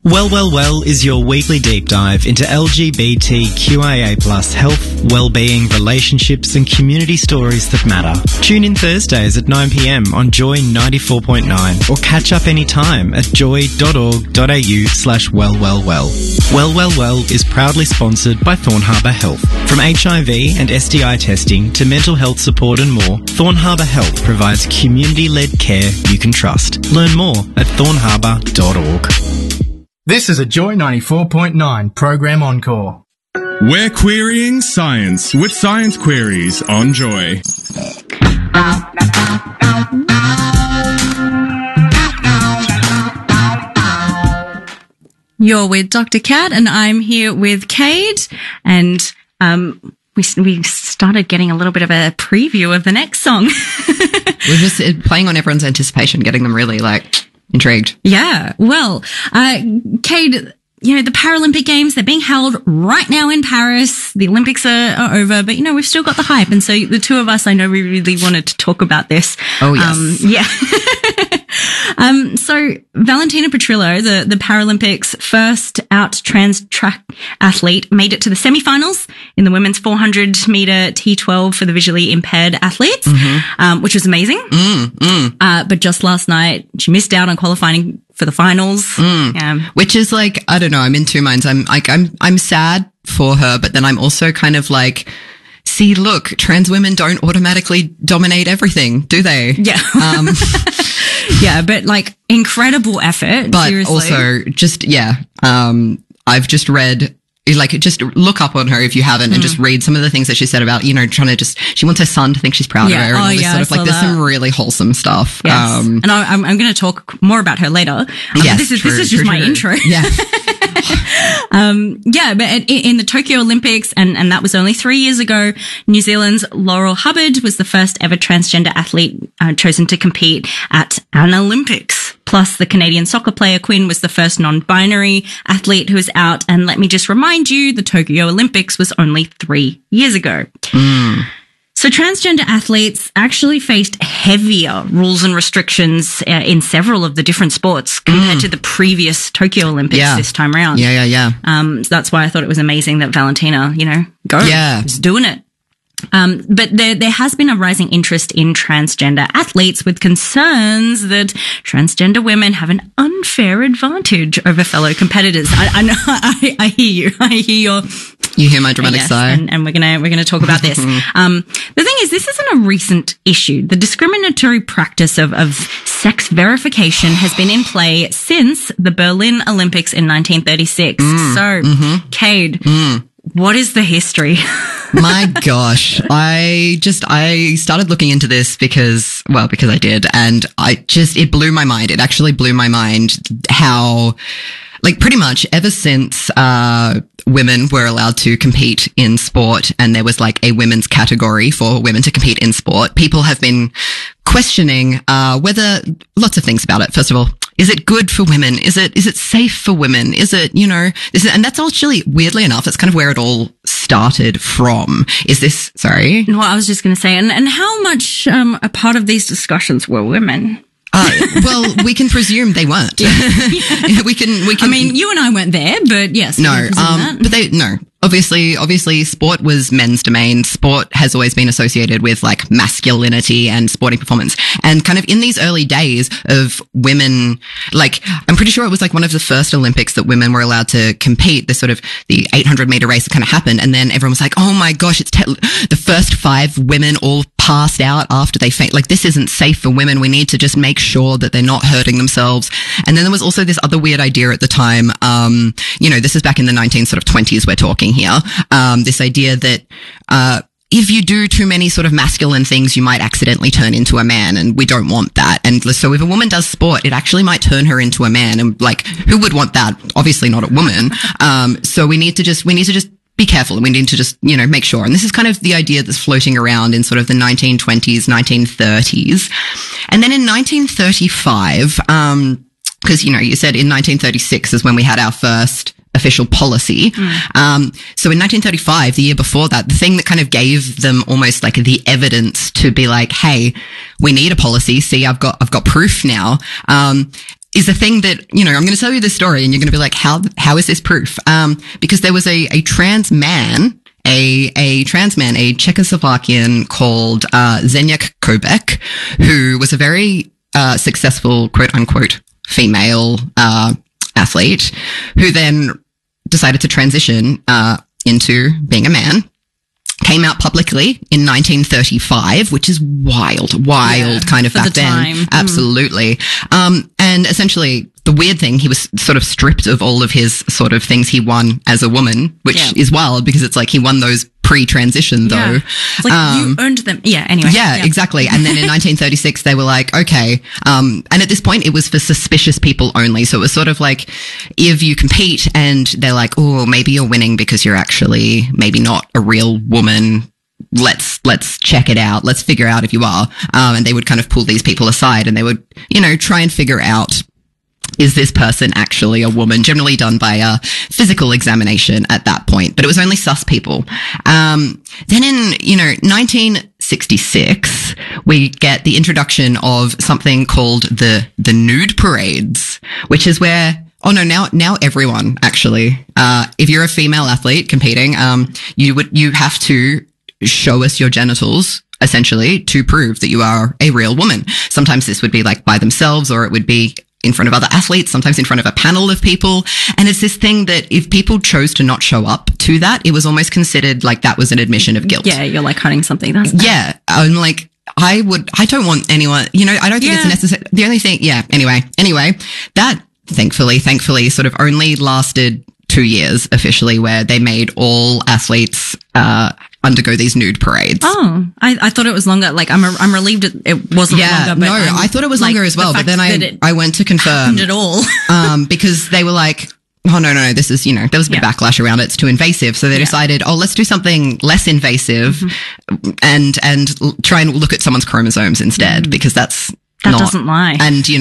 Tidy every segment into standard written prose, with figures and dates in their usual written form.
Well is your weekly deep dive into LGBTQIA+ health, well-being, relationships and community stories that matter. Tune in Thursdays at 9 p.m. on Joy 94.9 or catch up anytime at joy.org.au/wellwellwell. Well is proudly sponsored by Thorn Harbour Health. From HIV and STI testing to mental health support and more, Thorn Harbour Health provides community-led care you can trust. Learn more at thornharbour.org. This is a Joy 94.9 program encore. We're querying science with Science Queries on Joy. You're with Dr. Kat and I'm here with Cade, and we started getting a little bit of a preview of the next song. We're just playing on everyone's anticipation, getting them really intrigued. Yeah. Well, Cade, the Paralympic Games, they're being held right now in Paris. The Olympics are over, but we've still got the hype. And so the two of us, I know we really wanted to talk about this. Oh, yes. Yeah. So Valentina Petrillo, the Paralympics' first out trans track athlete, made it to the semifinals in the women's 400 meter T12 for the visually impaired athletes, which was amazing. But just last night, she missed out on qualifying for the finals. Which is I don't know, I'm in two minds. I'm sad for her, but then I'm also kind of see, look, trans women don't automatically dominate everything, do they? Yeah. Yeah, but incredible effort. But seriously. also I've just read, just look up on her if you haven't and just read some of the things that she said about, trying to she wants her son to think she's proud of her and all this sort of there's some really wholesome stuff. Yes. And I'm going to talk more about her later. Yes, this is just my intro. Yeah. But in the Tokyo Olympics, and that was only 3 years ago, New Zealand's Laurel Hubbard was the first ever transgender athlete chosen to compete at an Olympics. Plus, the Canadian soccer player Quinn was the first non-binary athlete who was out. And let me just remind you, the Tokyo Olympics was only 3 years ago. So transgender athletes actually faced heavier rules and restrictions in several of the different sports compared to the previous Tokyo Olympics this time around. Yeah. So that's why I thought it was amazing that Valentina, was doing it. But there has been a rising interest in transgender athletes with concerns that transgender women have an unfair advantage over fellow competitors. I know, I hear you. I hear you hear my dramatic sigh. And we're gonna talk about this. The thing is, this isn't a recent issue. The discriminatory practice of sex verification has been in play since the Berlin Olympics in 1936. Cade, what is the history? My gosh. I started looking into this because I did. And it blew my mind. It actually blew my mind how, pretty much ever since, women were allowed to compete in sport and there was a women's category for women to compete in sport, people have been questioning, whether lots of things about it. First of all, is it good for women? Is it safe for women? Is it, and that's actually, weirdly enough, that's kind of where it all started from. Sorry? Well, I was just going to say, and how much, a part of these discussions were women? Well, we can presume they weren't. Yeah. We can. I mean, you and I weren't there, but yes. No, but Obviously, sport was men's domain. Sport has always been associated with masculinity and sporting performance. And kind of in these early days of women, I'm pretty sure it was one of the first Olympics that women were allowed to compete. This sort of the 800 meter race kind of happened. And then everyone was like, oh my gosh, it's the first 5 women all passed out after they faint. This isn't safe for women. We need to just make sure that they're not hurting themselves. And then there was also this other weird idea at the time. This is back in the 1920s we're talking here. This idea that, if you do too many sort of masculine things, you might accidentally turn into a man, and we don't want that. And so if a woman does sport, it actually might turn her into a man. And who would want that? Obviously not a woman. So we need to just be careful, and we need to just, make sure. And this is kind of the idea that's floating around in sort of the 1920s, 1930s. And then in 1935, because, you said in 1936 is when we had our first official policy. So in 1935, the year before that, the thing that kind of gave them almost the evidence to be hey, we need a policy. See, I've got proof now. is the thing that, I'm going to tell you this story and you're going to be like, how is this proof? Because there was a trans man, a Czechoslovakian called Zdeněk Koubek, who was a very successful, quote unquote, female athlete, who then decided to transition into being a man. Came out publicly in 1935, which is wild kind of back then. Absolutely. And essentially the weird thing, he was sort of stripped of all of his sort of things he won as a woman, which is wild because it's like he won those pre-transition though. It's like you earned them. Yeah, anyway. Yeah, exactly. And then in 1936, they were like, okay. And at this point, it was for suspicious people only. So it was sort of like, if you compete and they're like, oh, maybe you're winning because you're actually maybe not a real woman. Let's check it out. Let's figure out if you are. And they would kind of pull these people aside and they would, try and figure out, is this person actually a woman? Generally done by a physical examination at that point, but it was only sus people. Then in, 1966, we get the introduction of something called the nude parades, which is where, now everyone actually, if you're a female athlete competing, you have to show us your genitals essentially to prove that you are a real woman. Sometimes this would be like by themselves or it would be in front of other athletes, sometimes in front of a panel of people. And it's this thing that if people chose to not show up to that, it was almost considered like that was an admission of guilt. Yeah, you're like hiding something. That's bad. Yeah. I'm like, I don't want anyone, I don't think it's necessary. The only thing, anyway, that thankfully sort of only lasted 2 years officially where they made all athletes, undergo these nude parades. Oh, I thought it was longer. Like I'm relieved it wasn't longer. But I thought it was longer as well. But then I went to confirm it all. because they were like, oh no, this is, there was a bit of backlash around it. It's too invasive. So they decided, let's do something less invasive and try and look at someone's chromosomes instead because that doesn't lie. And, so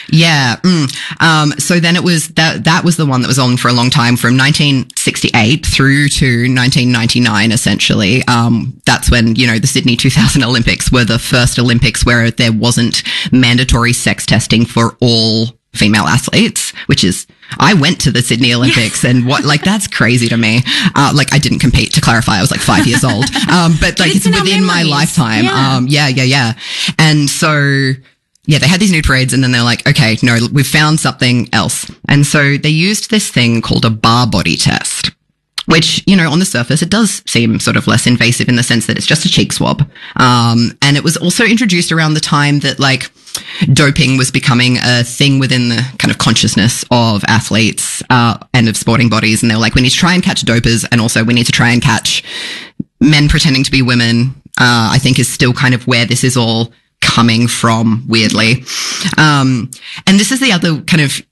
then it was that was the one that was on for a long time from 1968 through to 1999, essentially. That's when, the Sydney 2000 Olympics were the first Olympics where there wasn't mandatory sex testing for all female athletes, which is, I went to the Sydney Olympics and that's crazy to me. I didn't compete, to clarify. I was like 5 years old. But it's within my lifetime. Yeah. And so, they had these nude parades and then they're like, okay, no, we've found something else. And so they used this thing called a bar body test, which, on the surface, it does seem sort of less invasive in the sense that it's just a cheek swab. And it was also introduced around the time that doping was becoming a thing within the kind of consciousness of athletes, and of sporting bodies. And they were like, we need to try and catch dopers. And also we need to try and catch men pretending to be women, I think is still kind of where this is all coming from, weirdly. And this is the other kind of,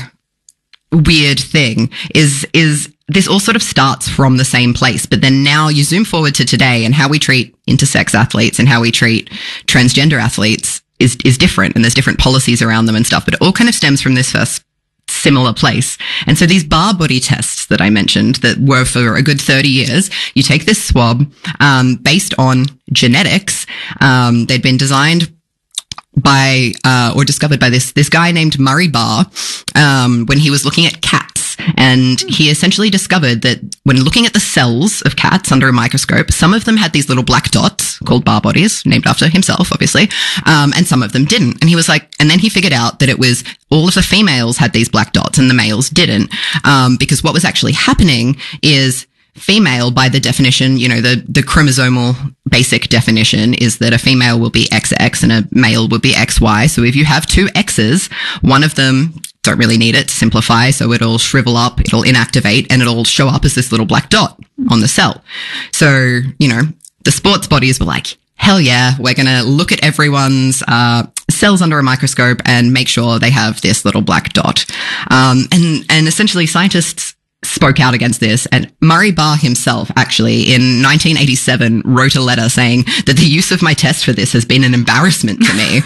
weird thing is this all sort of starts from the same place, but then now you zoom forward to today and how we treat intersex athletes and how we treat transgender athletes is different, and there's different policies around them and stuff, but it all kind of stems from this first similar place. And so these bar body tests that I mentioned that were for a good 30 years, you take this swab, based on genetics. They'd been designed by, or discovered by this guy named Murray Barr, when he was looking at cats. And he essentially discovered that when looking at the cells of cats under a microscope, some of them had these little black dots called bar bodies, named after himself, obviously. And some of them didn't. And he was like, and then he figured out that it was all of the females had these black dots and the males didn't. Because what was actually happening is female, by the definition, the chromosomal basic definition is that a female will be XX and a male will be XY. So if you have two X's, one of them don't really need it to simplify. So it'll shrivel up, it'll inactivate, and it'll show up as this little black dot on the cell. So, the sports bodies were like, hell yeah, we're going to look at everyone's, cells under a microscope and make sure they have this little black dot. And essentially scientists spoke out against this, and Murray Barr himself actually in 1987 wrote a letter saying that the use of my test for this has been an embarrassment to me.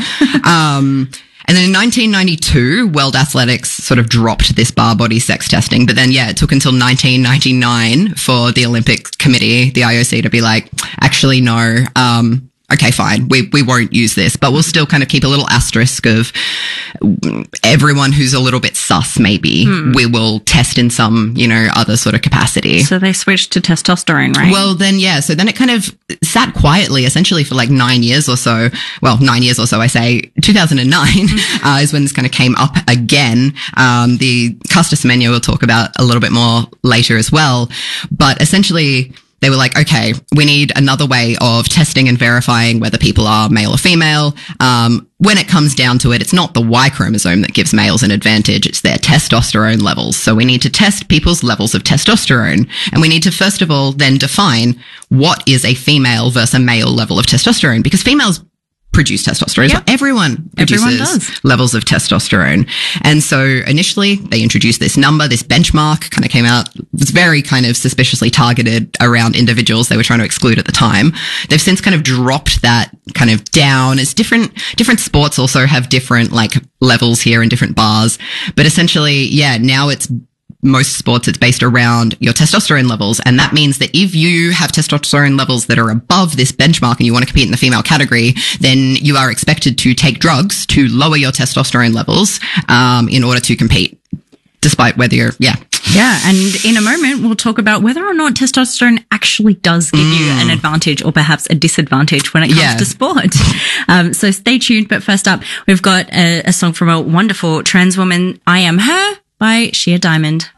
And then in 1992, World Athletics sort of dropped this bar body sex testing. But then, it took until 1999 for the Olympic Committee, the IOC, to be like, actually, no, okay, fine, we won't use this, but we'll still kind of keep a little asterisk of everyone who's a little bit sus, maybe we will test in some, other sort of capacity. So they switched to testosterone, right? Well, then, yeah. So then it kind of sat quietly, essentially for like 9 years or so. Well, 9 years or so, I say. 2009 is when this kind of came up again. The Caster Semenya we'll talk about a little bit more later as well. But essentially, they were like, okay, we need another way of testing and verifying whether people are male or female. When it comes down to it, it's not the Y chromosome that gives males an advantage. It's their testosterone levels. So we need to test people's levels of testosterone. And we need to, first of all, then define what is a female versus a male level of testosterone, because females produce testosterone. Yep. So everyone produces levels of testosterone. And so initially they introduced this number, this benchmark kind of came out. It was very kind of suspiciously targeted around individuals they were trying to exclude at the time. They've since kind of dropped that kind of down. It's different sports also have different like levels here and different bars. But essentially, yeah, now it's most sports, it's based around your testosterone levels. And that means that if you have testosterone levels that are above this benchmark and you want to compete in the female category, then you are expected to take drugs to lower your testosterone levels in order to compete, despite whether you're, Yeah, and in a moment, we'll talk about whether or not testosterone actually does give you an advantage or perhaps a disadvantage when it comes to sport. So stay tuned. But first up, we've got a song from a wonderful trans woman, I Am Her, by Sheer Diamond.